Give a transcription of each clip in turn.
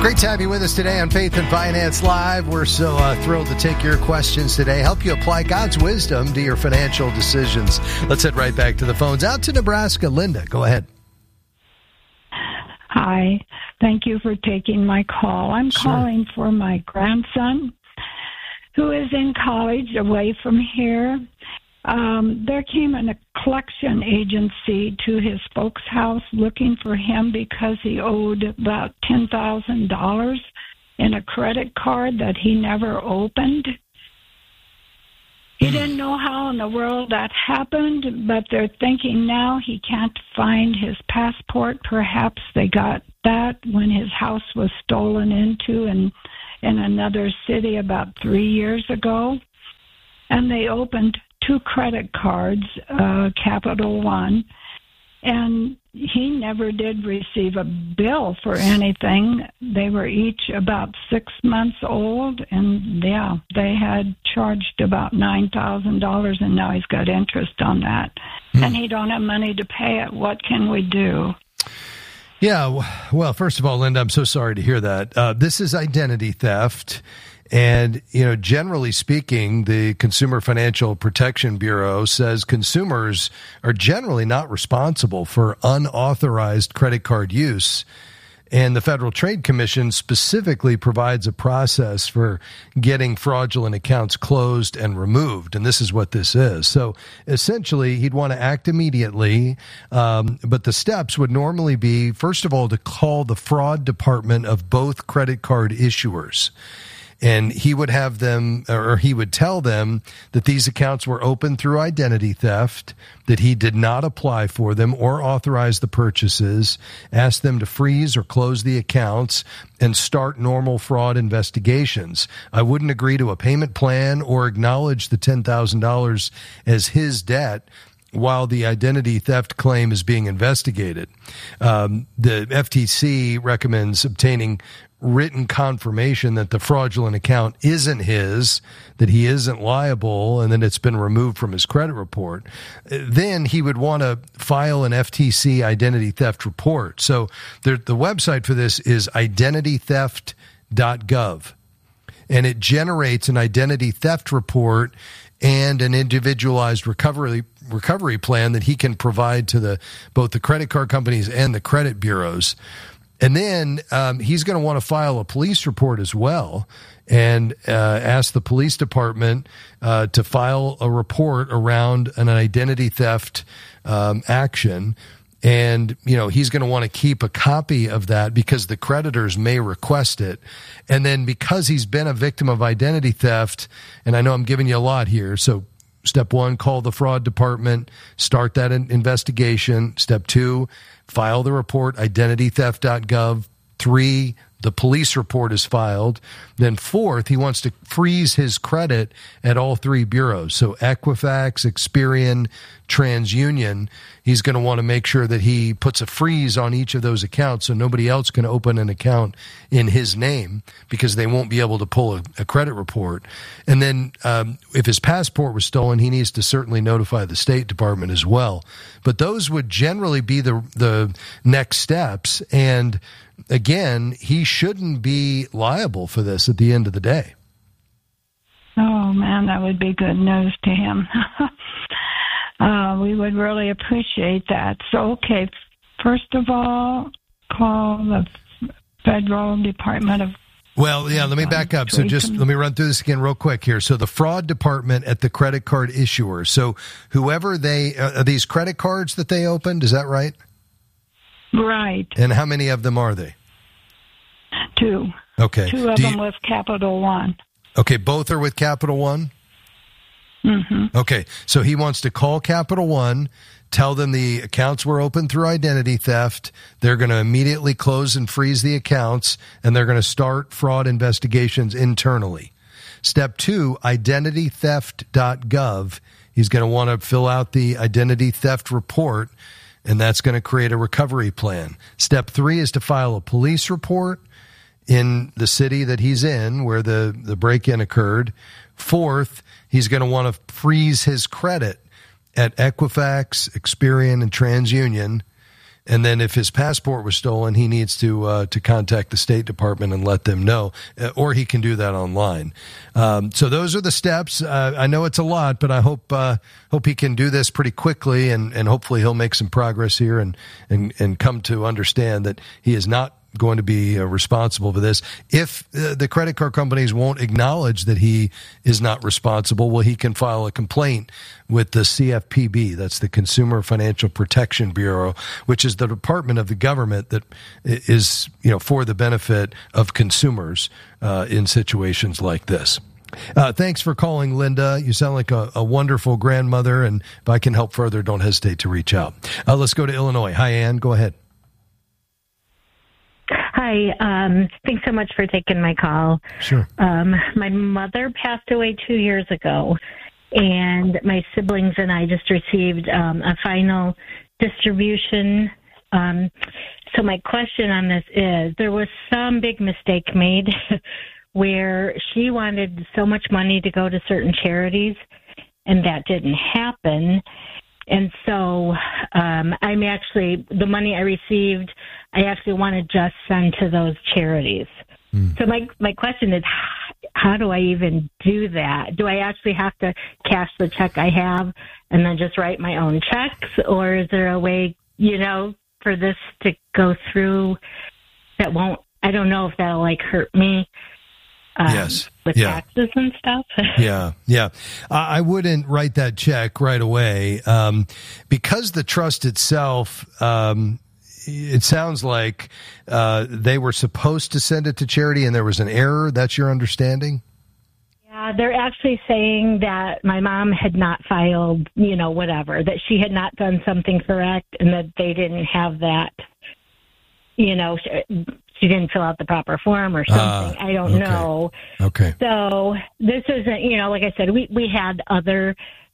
Great to have you with us today on Faith and Finance Live. We're so thrilled to take your questions today, help you apply God's wisdom to your financial decisions. Let's head right back to the phones. Out to Nebraska. Linda, go ahead. Hi. Thank you for taking my call. I'm calling for my grandson who is in college away from here. There came a collection agency to his folks' house looking for him because he owed about $10,000 in a credit card that he never opened. He didn't know how in the world that happened, but they're thinking now he can't find his passport. Perhaps they got that when his house was stolen into in another city about 3 years ago. And they opened 2 credit cards, Capital One, and he never did receive a bill for anything. They were each about 6 months old, and they had charged about $9,000, and now he's got interest on that. And he don't have money to pay it. What can we do? Yeah, well, first of all, Linda, I'm so sorry to hear that. This is identity theft. And, generally speaking, the Consumer Financial Protection Bureau says consumers are generally not responsible for unauthorized credit card use. And the Federal Trade Commission specifically provides a process for getting fraudulent accounts closed and removed. And this is what this is. So essentially, he'd want to act immediately. But the steps would normally be, first of all, to call the fraud department of both credit card issuers. And he would have them, or he would tell them that these accounts were opened through identity theft, that he did not apply for them or authorize the purchases, ask them to freeze or close the accounts, and start normal fraud investigations. I wouldn't agree to a payment plan or acknowledge the $10,000 as his debt while the identity theft claim is being investigated. The FTC recommends obtaining written confirmation that the fraudulent account isn't his, that he isn't liable, and that it's been removed from his credit report. Then he would want to file an FTC identity theft report. So the website for this is identitytheft.gov, and it generates an identity theft report and an individualized recovery plan that he can provide to both the credit card companies and the credit bureaus. And then he's going to want to file a police report as well and ask the police department to file a report around an identity theft action. And, he's going to want to keep a copy of that because the creditors may request it. And then because he's been a victim of identity theft, and I know I'm giving you a lot here, so step 1, call the fraud department, start that investigation. Step 2, file the report, identitytheft.gov. 3, the police report is filed. Then 4th, he wants to freeze his credit at all 3 bureaus. So Equifax, Experian, TransUnion. He's going to want to make sure that he puts a freeze on each of those accounts so nobody else can open an account in his name because they won't be able to pull a credit report. And then if his passport was stolen, he needs to certainly notify the State Department as well. But those would generally be the next steps. And again, he shouldn't be liable for this at the end of the day. Oh, man, that would be good news to him. We would really appreciate that. So, okay, first of all, call the Federal Department of... Well, yeah, let me back up. So just let me run through this again real quick here. So the fraud department at the credit card issuer. So whoever are these credit cards that they opened, is that right? Right. And how many of them are they? 2. Okay. 2 of them with Capital One. Okay, both are with Capital One? Mm-hmm. Okay, so he wants to call Capital One, tell them the accounts were opened through identity theft. They're going to immediately close and freeze the accounts, and they're going to start fraud investigations internally. Step 2, identitytheft.gov. He's going to want to fill out the identity theft report, and that's going to create a recovery plan. Step 3 is to file a police report in the city that he's in where the break-in occurred. 4th, he's going to want to freeze his credit at Equifax, Experian, and TransUnion. And then if his passport was stolen, he needs to contact the State Department and let them know, or he can do that online. So those are the steps. I know it's a lot, but I hope he can do this pretty quickly, and hopefully he'll make some progress here and come to understand that he is not going to be responsible for this. If the credit card companies won't acknowledge that he is not responsible, well, he can file a complaint with the CFPB. That's the Consumer Financial Protection Bureau, which is the department of the government that is, for the benefit of consumers in situations like this. Thanks for calling, Linda. You sound like a wonderful grandmother, and if I can help further, don't hesitate to reach out. Let's go to Illinois. Hi, Ann. Go ahead. Hi. Thanks so much for taking my call. Sure. My mother passed away 2 years ago, and my siblings and I just received a final distribution. So my question on this is, there was some big mistake made where she wanted so much money to go to certain charities, and that didn't happen. And so the money I received, I actually want to just send to those charities. So my question is, how do I even do that? Do I actually have to cash the check I have and then just write my own checks? Or is there a way, for this to go through that won't, I don't know if that'll hurt me. Yes. With taxes and stuff. Yeah. I wouldn't write that check right away because the trust itself, it sounds like they were supposed to send it to charity and there was an error. That's your understanding? Yeah, they're actually saying that my mom had not filed, whatever, that she had not done something correct and that they didn't have that, she didn't fill out the proper form or something. I don't know. Okay. So this isn't, like I said, we had other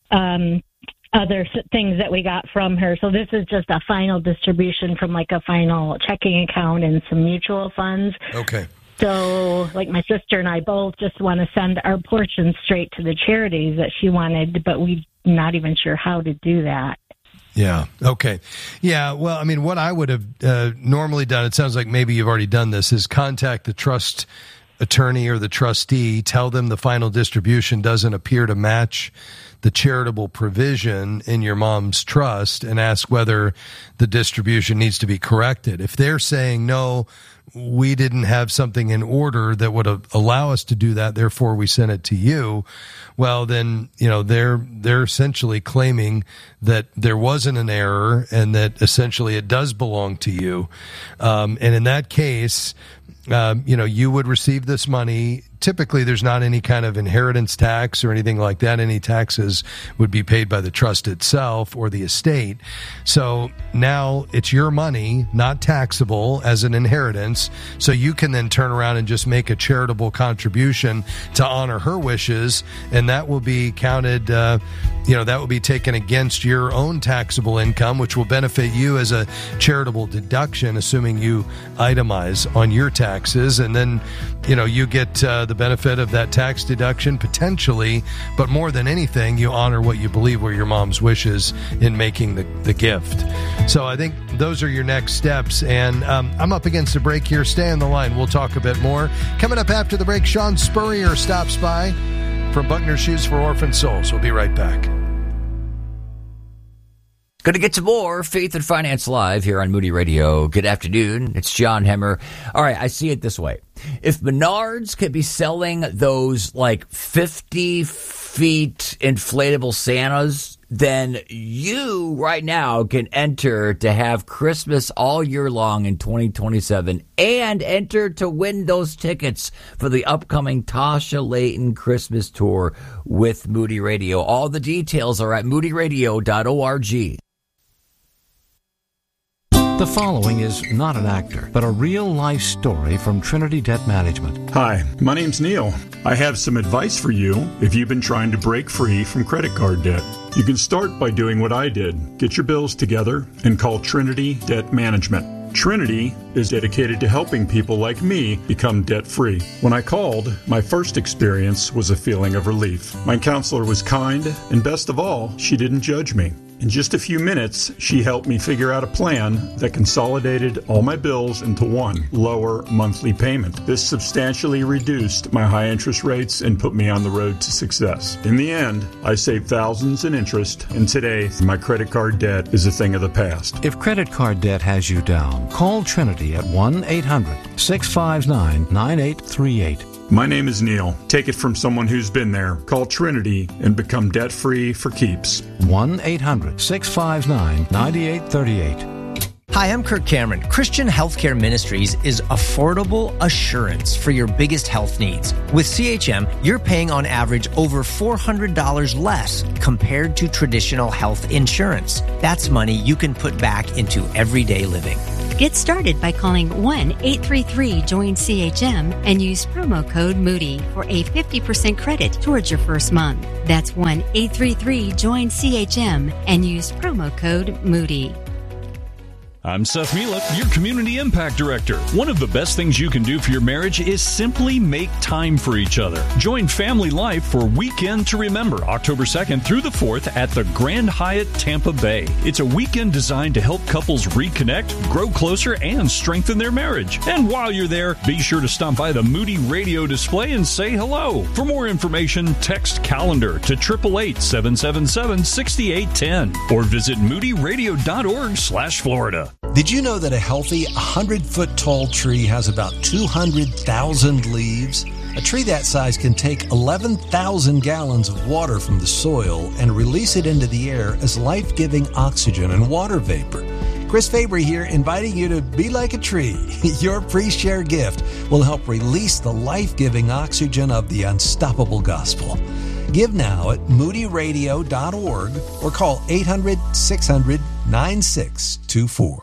things that we got from her. So this is just a final distribution from a final checking account and some mutual funds. Okay. So my sister and I both just want to send our portion straight to the charities that she wanted, but we're not even sure how to do that. Yeah. Okay. Yeah. Well, what I would have normally done, it sounds like maybe you've already done this, is contact the trust attorney or the trustee, tell them the final distribution doesn't appear to match the charitable provision in your mom's trust and ask whether the distribution needs to be corrected. If they're saying, no, we didn't have something in order that would allow us to do that, therefore we sent it to you, well, then, they're essentially claiming that there wasn't an error and that essentially it does belong to you. And in that case, you would receive this money. Typically, there's not any kind of inheritance tax or anything like that. Any taxes would be paid by the trust itself or the estate. So now it's your money, not taxable as an inheritance. So you can then turn around and just make a charitable contribution to honor her wishes. And that will be counted, that will be taken against your own taxable income, which will benefit you as a charitable deduction, assuming you itemize on your taxes. And then, you get the benefit of that tax deduction potentially, but more than anything, you honor what you believe were your mom's wishes in making the gift. So I think those are your next steps. And I'm up against the break here. Stay on the line. We'll talk a bit more. Coming up after the break, Sean Spurrier stops by from Buckner Shoes for Orphan Souls. We'll be right back. Going to get to more Faith and Finance Live here on Moody Radio. Good afternoon. It's John Hemmer. All right, I see it this way. If Menards could be selling those 50 feet inflatable Santas, then you right now can enter to have Christmas all year long in 2027 and enter to win those tickets for the upcoming Tasha Layton Christmas tour with Moody Radio. All the details are at moodyradio.org. The following is not an actor, but a real-life story from Trinity Debt Management. Hi, my name's Neil. I have some advice for you if you've been trying to break free from credit card debt. You can start by doing what I did. Get your bills together and call Trinity Debt Management. Trinity is dedicated to helping people like me become debt-free. When I called, my first experience was a feeling of relief. My counselor was kind, and best of all, she didn't judge me. In just a few minutes, she helped me figure out a plan that consolidated all my bills into one lower monthly payment. This substantially reduced my high interest rates and put me on the road to success. In the end, I saved thousands in interest, and today my credit card debt is a thing of the past. If credit card debt has you down, call Trinity at 1-800-659-9838. My name is Neil. Take it from someone who's been there. Call Trinity and become debt-free for keeps. 1-800-659-9838. Hi, I'm Kirk Cameron. Christian Healthcare Ministries is affordable assurance for your biggest health needs. With CHM, you're paying on average over $400 less compared to traditional health insurance. That's money you can put back into everyday living. Get started by calling 1-833-JOIN-CHM and use promo code Moody for a 50% credit towards your first month. That's 1-833-JOIN-CHM and use promo code Moody. I'm Seth Mielek, your Community Impact Director. One of the best things you can do for your marriage is simply make time for each other. Join Family Life for Weekend to Remember, October 2nd through the 4th at the Grand Hyatt Tampa Bay. It's a weekend designed to help couples reconnect, grow closer, and strengthen their marriage. And while you're there, be sure to stop by the Moody Radio display and say hello. For more information, text CALENDAR to 888-777-6810 or visit moodyradio.org/Florida. Did you know that a healthy 100-foot tall tree has about 200,000 leaves? A tree that size can take 11,000 gallons of water from the soil and release it into the air as life-giving oxygen and water vapor. Chris Faber here, inviting you to be like a tree. Your pre-share gift will help release the life-giving oxygen of the unstoppable gospel. Give now at moodyradio.org or call 800-600-9624.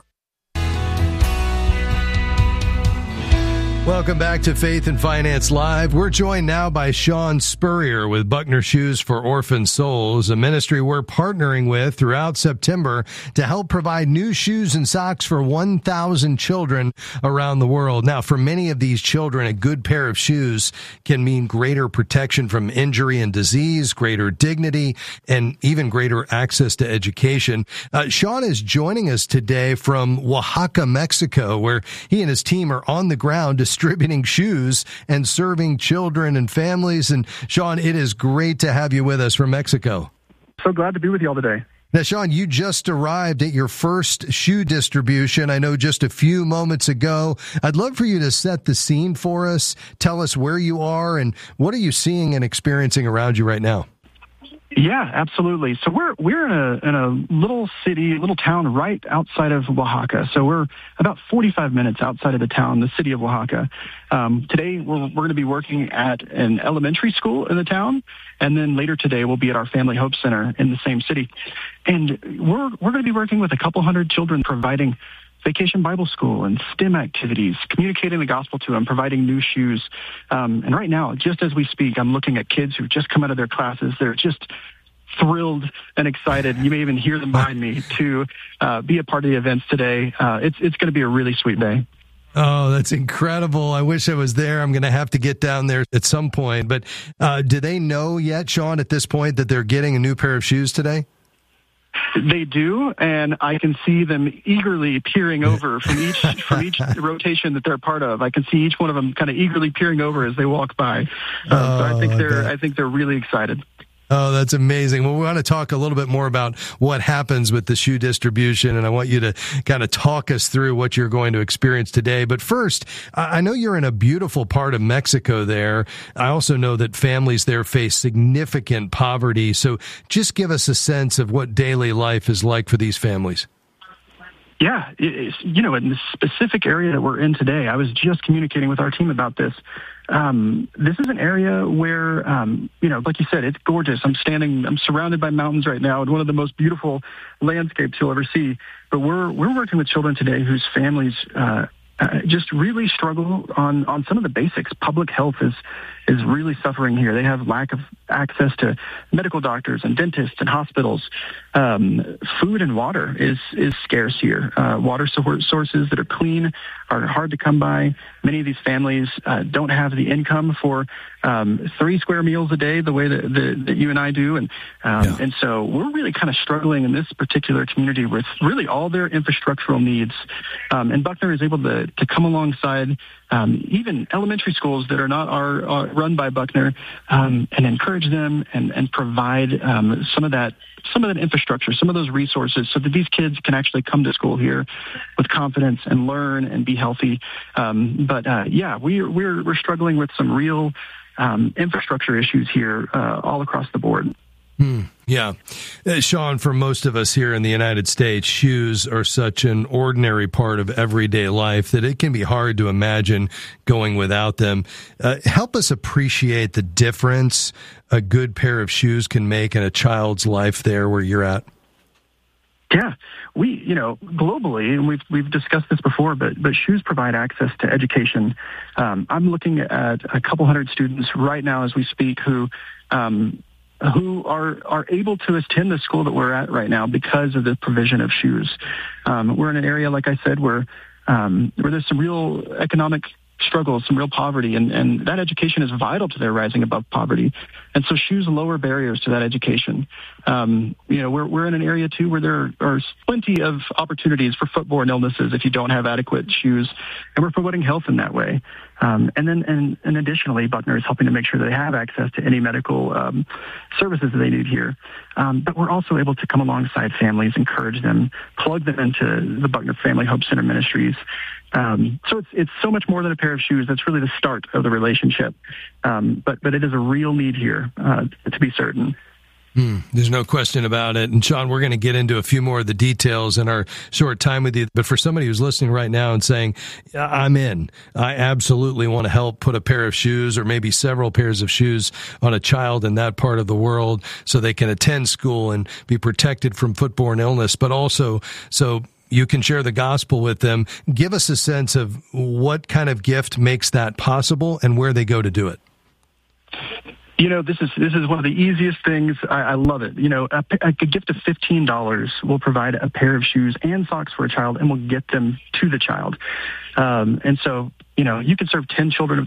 Welcome back to Faith and Finance Live. We're joined now by Sean Spurrier with Buckner Shoes for Orphan Souls, a ministry we're partnering with throughout September to help provide new shoes and socks for 1,000 children around the world. Now, for many of these children, a good pair of shoes can mean greater protection from injury and disease, greater dignity, and even greater access to education. Sean is joining us today from Oaxaca, Mexico, where he and his team are on the ground distributing shoes and serving children and families. And Sean, it is great to have you with us from Mexico. So glad to be with you all today. Now, Sean, you just arrived at your first shoe distribution, I know, just a few moments ago. I'd love for you to set the scene for us. Tell us where you are and what are you seeing and experiencing around you right now? Yeah, absolutely. So we're in a little city, little town right outside of Oaxaca. So we're about 45 minutes outside of the town, the city of Oaxaca. Today we're going to be working at an elementary school in the town, and then later today we'll be at our Family Hope Center in the same city. And we're going to be working with a couple hundred children, providing Vacation Bible School and STEM activities, communicating the gospel to them, providing new shoes. And right now, just as we speak, I'm looking at kids who've just come out of their classes. They're just thrilled and excited. You may even hear them behind me to be a part of the events today. It's going to be a really sweet day. Oh, that's incredible. I wish I was there. I'm going to have to get down there at some point. But do they know yet, Sean, at this point that they're getting a new pair of shoes today? They do, and I can see them eagerly peering over from each rotation that they're a part of. I can see each one of them kind of eagerly peering over as they walk by. So I think they're really excited. Oh, that's amazing. Well, we want to talk a little bit more about what happens with the shoe distribution, and I want you to kind of talk us through what you're going to experience today. But first, I know you're in a beautiful part of Mexico there. I also know that families there face significant poverty. So just give us a sense of what daily life is like for these families. Yeah, in the specific area that we're in today, I was just communicating with our team about this. This is an area where, like you said, it's gorgeous. I'm surrounded by mountains right now and one of the most beautiful landscapes you'll ever see. But we're working with children today whose families just really struggle on some of the basics. Public health is is really suffering here. They have lack of access to medical doctors and dentists and hospitals. Food and water is scarce here. Water sources that are clean are hard to come by. Many of these families don't have the income for 3 square meals a day the way that you and I do. And so we're really kind of struggling in this particular community with really all their infrastructural needs. And Buckner is able to come alongside even elementary schools that are not run by Buckner and encourage them and provide some of that infrastructure, some of those resources, so that these kids can actually come to school here with confidence and learn and be healthy. We're struggling with some real infrastructure issues here all across the board. Yeah. Sean, for most of us here in the United States, shoes are such an ordinary part of everyday life that it can be hard to imagine going without them. Help us appreciate the difference a good pair of shoes can make in a child's life there where you're at. Yeah, we, globally, and we've discussed this before, but shoes provide access to education. I'm looking at a couple hundred students right now as we speak who are able to attend the school that we're at right now because of the provision of shoes. We're in an area, like I said, where there's some real economic struggles, some real poverty, and that education is vital to their rising above poverty. And so shoes lower barriers to that education. We're in an area, too, where there are plenty of opportunities for footborne illnesses if you don't have adequate shoes, and we're promoting health in that way. And additionally, Buckner is helping to make sure that they have access to any medical services that they need here. But we're also able to come alongside families, encourage them, plug them into the Buckner Family Hope Center Ministries. So it's so much more than a pair of shoes. That's really the start of the relationship. But it is a real need here, to be certain. There's no question about it. And Sean, we're going to get into a few more of the details in our short time with you. But for somebody who's listening right now and saying, I'm in, I absolutely want to help put a pair of shoes or maybe several pairs of shoes on a child in that part of the world so they can attend school and be protected from footborne illness, but also so you can share the gospel with them. Give us a sense of what kind of gift makes that possible and where they go to do it. This is one of the easiest things. I love it. A gift of $15 will provide a pair of shoes and socks for a child and will get them to the child. And so, you can serve 10 children with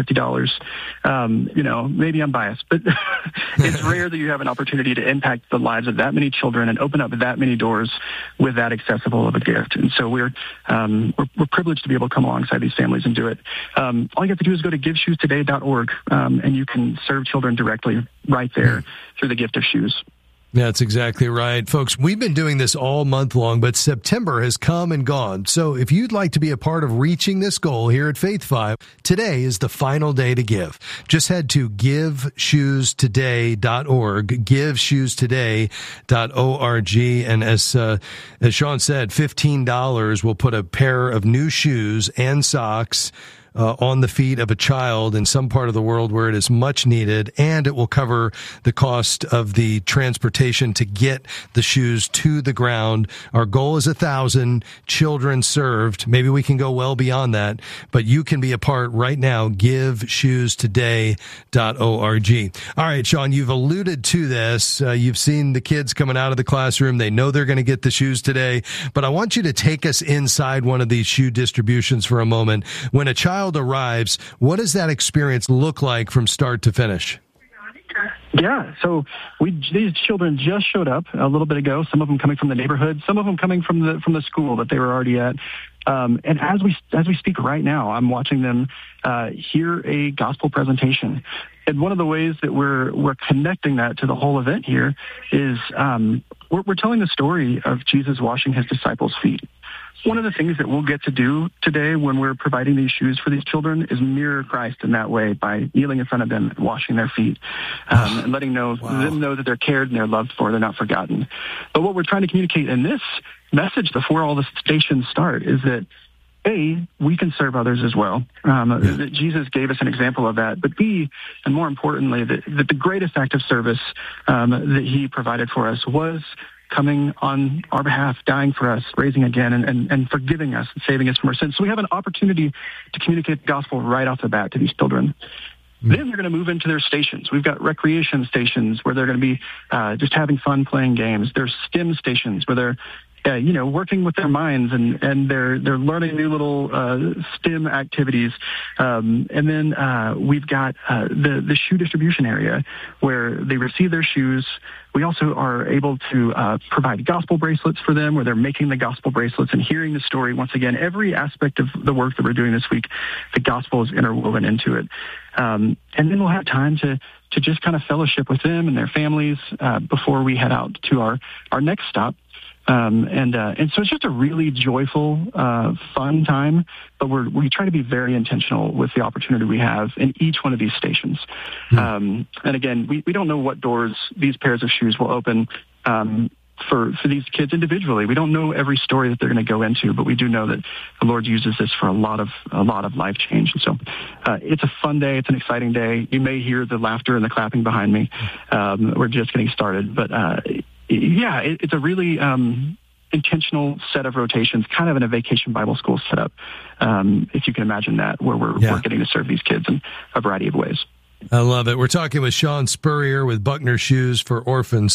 $150. Maybe I'm biased, but it's rare that you have an opportunity to impact the lives of that many children and open up that many doors with that accessible of a gift. And so we're privileged to be able to come alongside these families and do it. All you have to do is go to giveshoestoday.org, and you can serve children directly right there through the gift of shoes. That's exactly right. Folks, we've been doing this all month long, but September has come and gone. So if you'd like to be a part of reaching this goal here at Faith 5, today is the final day to give. Just head to giveshoestoday.org, giveshoestoday.org. And as Sean said, $15 will put a pair of new shoes and socks on the feet of a child in some part of the world where it is much needed, and it will cover the cost of the transportation to get the shoes to the ground. Our goal is 1,000 children served. Maybe we can go well beyond that, but you can be a part right now. GiveShoestoday.org. All right, Sean, you've alluded to this. You've seen the kids coming out of the classroom. They know they're going to get the shoes today, but I want you to take us inside one of these shoe distributions for a moment. When a child arrives, what does that experience look like from start to finish? Yeah, so these children just showed up a little bit ago. Some of them coming from the neighborhood, some of them coming from the school that they were already at. And as we speak right now, I'm watching them hear a gospel presentation. And one of the ways that we're connecting that to the whole event here is we're telling the story of Jesus washing his disciples' feet. One of the things that we'll get to do today when we're providing these shoes for these children is mirror Christ in that way by kneeling in front of them and washing their feet and letting them know that they're cared and they're loved for, they're not forgotten. But what we're trying to communicate in this message before all the stations start is that, A, we can serve others as well. That Jesus gave us an example of that. But B, and more importantly, that the greatest act of service that he provided for us was coming on our behalf, dying for us, raising again, and forgiving us and saving us from our sins. So we have an opportunity to communicate the gospel right off the bat to these children. Then they're going to move into their stations. We've got recreation stations where they're going to be just having fun playing games. There's STEM stations where they're working with their minds and they're learning new little STEM activities. And then we've got the shoe distribution area where they receive their shoes. We also are able to provide gospel bracelets for them where they're making the gospel bracelets and hearing the story. Once again, every aspect of the work that we're doing this week, the gospel is interwoven into it. And then we'll have time to just kind of fellowship with them and their families before we head out to our next stop. And so it's just a really joyful, fun time, but we try to be very intentional with the opportunity we have in each one of these stations. And again, we don't know what doors these pairs of shoes will open, for these kids individually. We don't know every story that they're going to go into, but we do know that the Lord uses this for a lot of life change. And so, it's a fun day. It's an exciting day. You may hear the laughter and the clapping behind me. We're just getting started, but, it's a really intentional set of rotations, kind of in a vacation Bible school setup, if you can imagine that, where we're getting to serve these kids in a variety of ways. I love it. We're talking with Sean Spurrier with Buckner Shoes for Orphans.